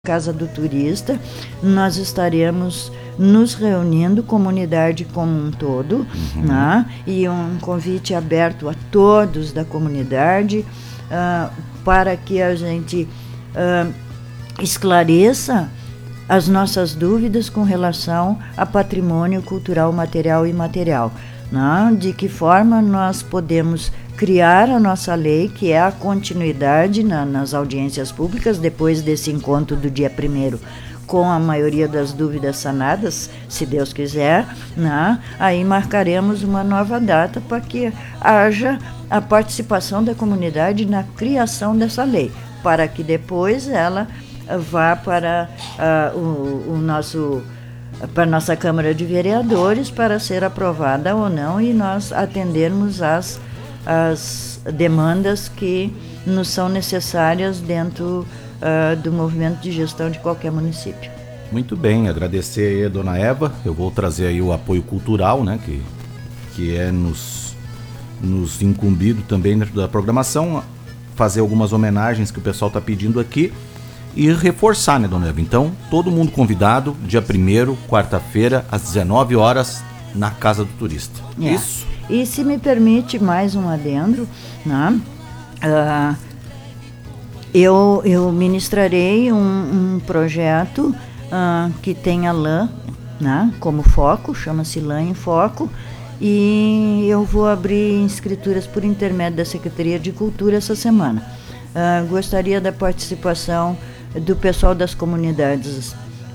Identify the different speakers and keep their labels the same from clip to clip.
Speaker 1: Casa do Turista, nós estaremos nos reunindo, comunidade como um todo, né? E um convite aberto a todos da comunidade para que a gente esclareça as nossas dúvidas com relação a patrimônio cultural material e imaterial, né? De que forma nós podemos criar a nossa lei, que é a continuidade nas audiências públicas, depois desse encontro do dia 1º, com a maioria das dúvidas sanadas, se Deus quiser, né? Aí marcaremos uma nova data para que haja a participação da comunidade na criação dessa lei, para que depois ela vá para para a nossa Câmara de Vereadores para ser aprovada ou não e nós atendermos as demandas que nos são necessárias dentro do movimento de gestão de qualquer município.
Speaker 2: Muito bem, agradecer aí a dona Eva. Eu vou trazer aí o apoio cultural, né, que é nos incumbido também dentro da programação, fazer algumas homenagens que o pessoal está pedindo aqui e reforçar, né, dona Eva? Então, todo mundo convidado, dia 1º, quarta-feira, às 19 horas, na Casa do Turista. Isso.
Speaker 1: E se me permite mais um adendo, né? Eu ministrarei um projeto que tem a lã, né, como foco, chama-se Lã em Foco, e eu vou abrir inscrituras por intermédio da Secretaria de Cultura essa semana. Gostaria da participação do pessoal das comunidades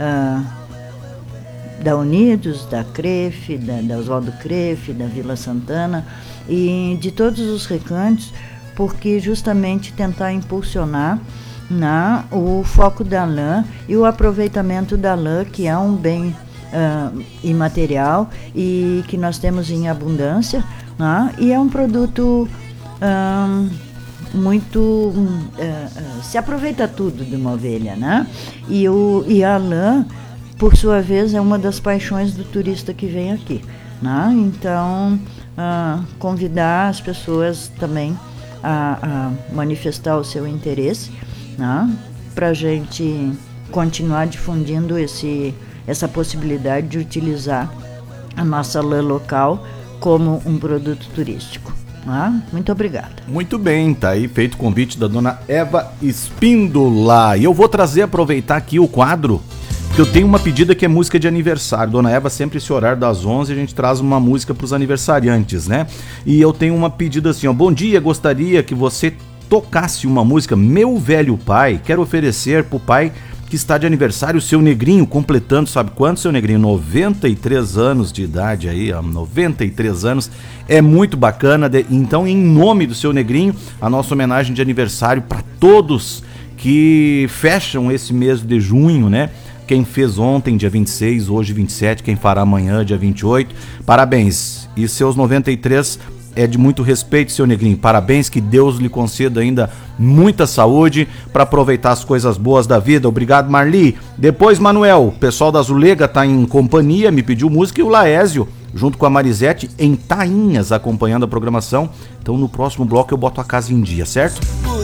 Speaker 1: da Unidos, da CREF, da Oswaldo CREF, da Vila Santana e de todos os recantos, porque justamente tentar impulsionar o foco da lã e o aproveitamento da lã, que é um bem imaterial e que nós temos em abundância, né? E é um produto muito... se aproveita tudo de uma ovelha, né? E a lã, por sua vez, é uma das paixões do turista que vem aqui, né? Então, convidar as pessoas também a manifestar o seu interesse, né? Para a gente continuar difundindo essa possibilidade de utilizar a nossa lã local como um produto turístico. Muito obrigada.
Speaker 2: Muito bem, tá aí feito o convite da dona Eva Espíndola. E eu vou aproveitar aqui o quadro, porque eu tenho uma pedida que é música de aniversário. Dona Eva, sempre esse horário das 11 a gente traz uma música para os aniversariantes, né? E eu tenho uma pedida assim, ó: bom dia, gostaria que você tocasse uma música Meu Velho Pai. Quero oferecer pro pai que está de aniversário, o seu Negrinho, completando, sabe quanto, seu Negrinho? 93 anos de idade aí, ó, 93 anos, é muito bacana. Então, em nome do seu Negrinho, a nossa homenagem de aniversário para todos que fecham esse mês de junho, né? Quem fez ontem, dia 26, hoje 27, quem fará amanhã, dia 28, parabéns. E seus 93 é de muito respeito, seu Negrinho. Parabéns, que Deus lhe conceda ainda muita saúde para aproveitar as coisas boas da vida. Obrigado, Marli. Depois, Manuel, o pessoal da Azulega tá em companhia, me pediu música, e o Laésio, junto com a Marisete, em Tainhas, acompanhando a programação. Então, no próximo bloco eu boto a casa em dia, certo?